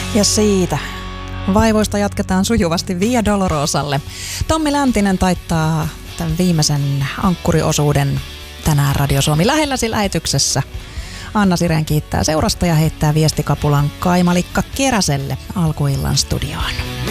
Ja siitä vaivoista jatketaan sujuvasti Via Dolorosalle. Tommi Läntinen taittaa tämän viimeisen ankkuriosuuden tänään Radio Suomi lähelläsi lähetyksessä. Anna Sireen kiittää seurasta ja heittää viestikapulan Kaimalikka Keräselle alkuillan studioon.